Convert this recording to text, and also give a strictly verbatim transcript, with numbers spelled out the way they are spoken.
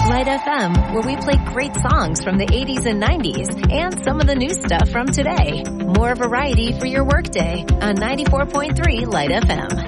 Light F M, where we play great songs from the eighties and nineties and some of the new stuff from today. More variety for your workday on ninety-four point three Light F M.